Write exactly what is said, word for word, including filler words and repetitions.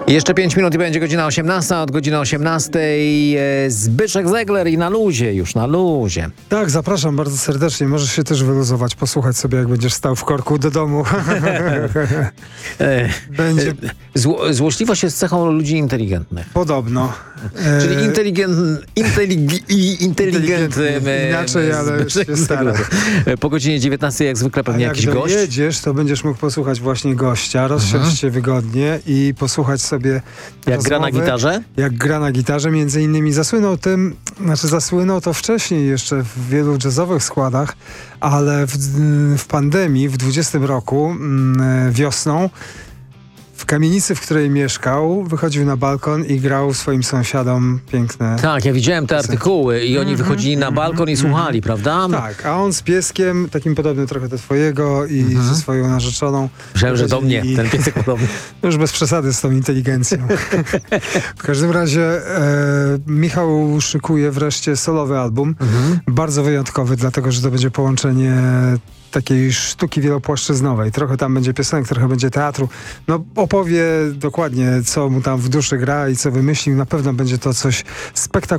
Jeszcze pięć minut i będzie godzina osiemnasta. Od godziny osiemnastej e, Zbyszek Zegler i na luzie, już na luzie. Tak, zapraszam bardzo serdecznie. Możesz się też wyluzować, posłuchać sobie, jak będziesz stał w korku do domu. E, Będzie Zło, złośliwość jest cechą ludzi inteligentnych. podobno. Czyli E, inteligent, intelig, i- inteligent, e, Inaczej, ale Zbyszek się starę. Zegler. E, Po godzinie dziewiętnastej jak zwykle A pewnie jak jakiś gość. dojedziesz, to będziesz mógł posłuchać właśnie gościa, rozsiąść Mhm. się wygodnie i posłuchać sobie Jak gra na rozmowy, gitarze? Jak gra na gitarze, między innymi zasłynął tym, znaczy zasłynął to wcześniej jeszcze w wielu jazzowych składach, ale w, w pandemii w dwudziestym roku mm, wiosną w kamienicy, w której mieszkał, wychodził na balkon i grał swoim sąsiadom piękne... Tak, ja widziałem te artykuły i oni wychodzili na balkon i słuchali, prawda? Tak, a on z pieskiem, takim podobnym trochę do twojego i ze swoją narzeczoną. Myślałem, że do mnie, I- ten piesek podobny. Już bez przesady z tą inteligencją. W każdym razie e, Michał szykuje wreszcie solowy album. Mhm. Bardzo wyjątkowy, dlatego że to będzie połączenie takiej sztuki wielopłaszczyznowej. Trochę tam będzie piosenek, trochę będzie teatru. No opowie dokładnie, co mu tam w duszy gra i co wymyślił. Na pewno będzie to coś spektakularnego.